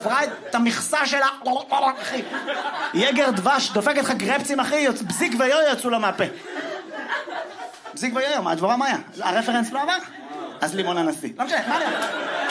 עברה את המכסה שלה, אחי. יגר דבש, דופק לך גרפצים, אחי, בזיק ויו יצאו לו מהפה. בזיק ויו, מה הדבורה מה היה? הרפרנס לא עבר? אז לימון הנשיא. לא משנה, מה היה?